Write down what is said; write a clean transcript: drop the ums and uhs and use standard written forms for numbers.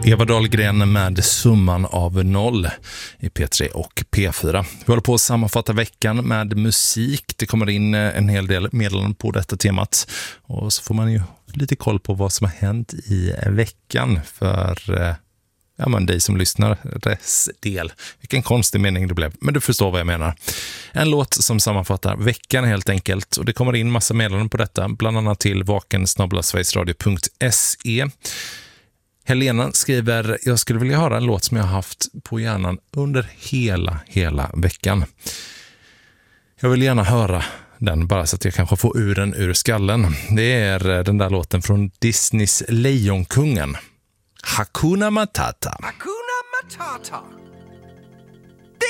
Eva Dahlgren med Summan av noll i P3 och P4. Vi håller på att sammanfatta veckan med musik. Det kommer in en hel del meddelanden på detta temat. Och så får man ju lite koll på vad som har hänt i veckan för dig som lyssnar. Del. Vilken konstig mening det blev. Men du förstår vad jag menar. En låt som sammanfattar veckan helt enkelt. Och det kommer in massa meddelanden på detta. Bland annat till vaken@sverigesradio.se. Helena skriver, jag skulle vilja höra en låt som jag har haft på hjärnan under hela veckan. Jag vill gärna höra den bara så att jag kanske får ur den ur skallen. Det är den där låten från Disneys Lejonkungen. Hakuna Matata. Hakuna Matata.